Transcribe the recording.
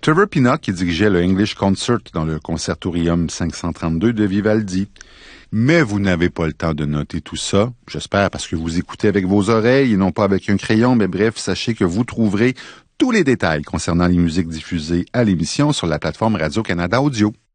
Trevor Pinnock qui dirigeait le English Concert dans le Concertorium 532 de Vivaldi. Mais vous n'avez pas le temps de noter tout ça, j'espère, parce que vous écoutez avec vos oreilles et non pas avec un crayon, mais bref, sachez que vous trouverez tous les détails concernant les musiques diffusées à l'émission sur la plateforme Radio-Canada Audio.